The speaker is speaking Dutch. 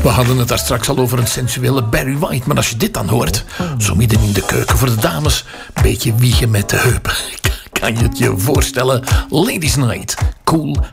We hadden het daar straks al over een sensuele Barry White. Maar als je dit dan hoort, zo midden in de keuken voor de dames, een beetje wiegen met de heupen. Kan je het je voorstellen? Ladies Night, Cool